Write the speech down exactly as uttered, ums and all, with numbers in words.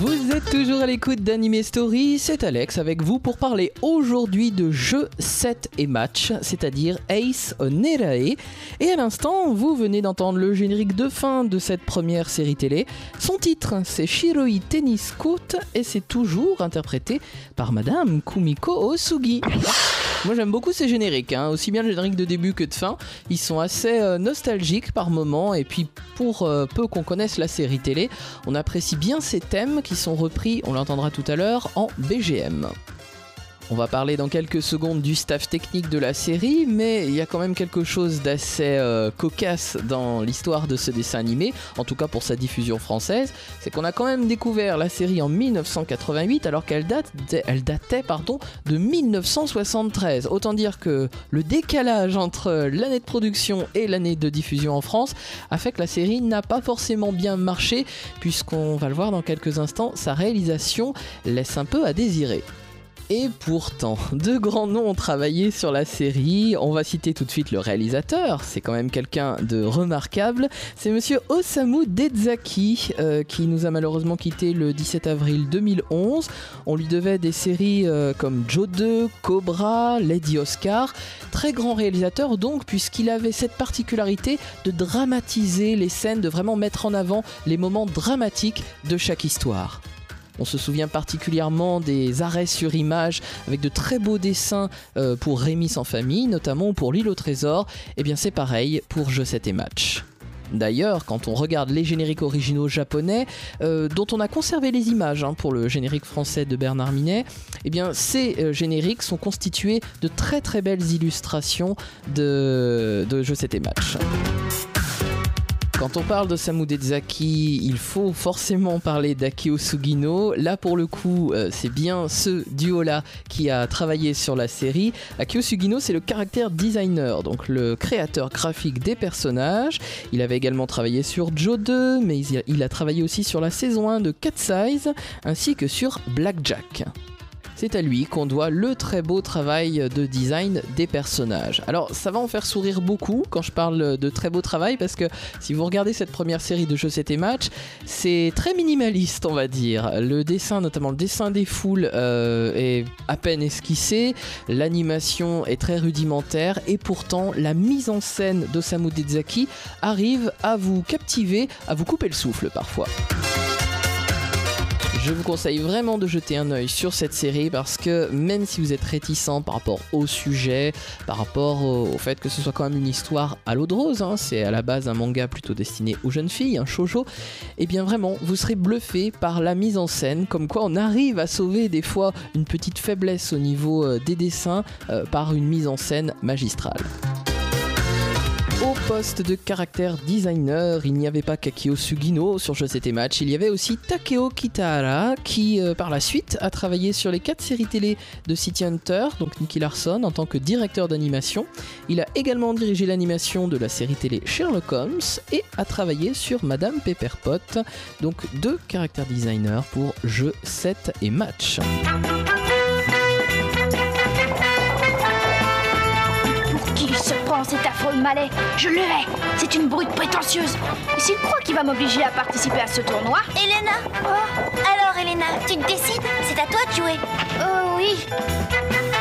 Vous êtes toujours à l'écoute d'Anime Story, c'est Alex avec vous pour parler aujourd'hui de jeux sept et match, c'est-à-dire Ace Onerae. Et à l'instant, vous venez d'entendre le générique de fin de cette première série télé. Son titre, c'est Shiroi Tennis Court et c'est toujours interprété par Madame Kumiko Osugi. Moi j'aime beaucoup ces génériques, hein. Aussi bien le générique de début que de fin. Ils sont assez euh, nostalgiques par moments et puis pour euh, peu qu'on connaisse la série télé, on apprécie bien ces thèmes qui sont repris, on l'entendra tout à l'heure, en B G M. On va parler dans quelques secondes du staff technique de la série, mais il y a quand même quelque chose d'assez euh, cocasse dans l'histoire de ce dessin animé, en tout cas pour sa diffusion française, c'est qu'on a quand même découvert la série en dix-neuf cent quatre-vingt-huit alors qu'elle date, elle datait pardon, de dix-neuf cent soixante-treize. Autant dire que le décalage entre l'année de production et l'année de diffusion en France a fait que la série n'a pas forcément bien marché, puisqu'on va le voir dans quelques instants, sa réalisation laisse un peu à désirer. Et pourtant, deux grands noms ont travaillé sur la série. On va citer tout de suite le réalisateur, c'est quand même quelqu'un de remarquable. C'est monsieur Osamu Dezaki, euh, qui nous a malheureusement quitté le dix-sept avril deux mille onze. On lui devait des séries euh, comme Joe deux, Cobra, Lady Oscar. Très grand réalisateur donc, puisqu'il avait cette particularité de dramatiser les scènes, de vraiment mettre en avant les moments dramatiques de chaque histoire. On se souvient particulièrement des arrêts sur image avec de très beaux dessins euh, pour Rémi sans famille, notamment ou pour L'île au trésor. Et bien c'est pareil pour Jeux sept et match. D'ailleurs, quand on regarde les génériques originaux japonais, euh, dont on a conservé les images hein, pour le générique français de Bernard Minet, eh bien, ces euh, génériques sont constitués de très très belles illustrations de, de Jeux sept et match. Quand on parle d'Osamu Dezaki, il faut forcément parler d'Akio Sugino. Là, pour le coup, euh, c'est bien ce duo-là qui a travaillé sur la série. Akio Sugino, c'est le character designer, donc le créateur graphique des personnages. Il avait également travaillé sur Joe deux, mais il a travaillé aussi sur la saison un de Cat's Eyes, ainsi que sur Blackjack. C'est à lui qu'on doit le très beau travail de design des personnages. Alors ça va en faire sourire beaucoup quand je parle de très beau travail, parce que si vous regardez cette première série de Jeux sept et match, c'est très minimaliste on va dire. Le dessin, notamment le dessin des foules euh, est à peine esquissé, l'animation est très rudimentaire et pourtant la mise en scène d'Osamu Dezaki arrive à vous captiver, à vous couper le souffle parfois. Je vous conseille vraiment de jeter un œil sur cette série parce que même si vous êtes réticent par rapport au sujet, par rapport au, au fait que ce soit quand même une histoire à l'eau de rose, hein, c'est à la base un manga plutôt destiné aux jeunes filles, un shoujo, et bien vraiment vous serez bluffé par la mise en scène, comme quoi on arrive à sauver des fois une petite faiblesse au niveau euh, des dessins euh, par une mise en scène magistrale. Au poste de caractère designer, il n'y avait pas Kakio Sugino sur Jeux sept et match, il y avait aussi Takeo Kitahara qui euh, par la suite a travaillé sur les quatre séries télé de City Hunter, donc Nicky Larson en tant que directeur d'animation. Il a également dirigé l'animation de la série télé Sherlock Holmes et a travaillé sur Madame Pepperpot, donc deux caractère designers pour Jeux sept et match. Cet affreux malais, je le hais. C'est une brute prétentieuse. Et s'il croit qu'il va m'obliger à participer à ce tournoi... Elena. Oh. Alors Elena, tu te décides? C'est à toi de jouer. Oh oui.